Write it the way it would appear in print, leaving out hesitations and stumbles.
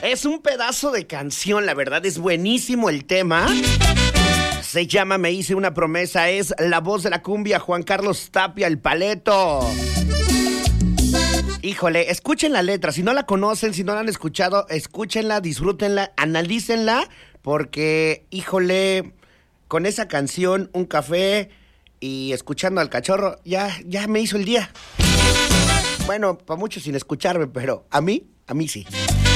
Es un pedazo de canción, la verdad, es buenísimo el tema. Se llama Me hice una promesa, es la voz de la cumbia, Juan Carlos Tapia, el Paleto. Híjole, escuchen la letra, si no la conocen, si no la han escuchado, escúchenla, disfrútenla, analícenla, porque, híjole, con esa canción, un café y escuchando al cachorro, ya me hizo el día. Bueno, para muchos sin escucharme, pero a mí sí.